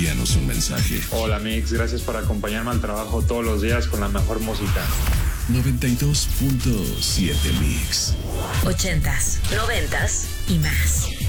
envíanos un mensaje. Hola Mix, gracias por acompañarme al trabajo todos los días con la mejor música. 92.7 Mix. 80s, 90s y más.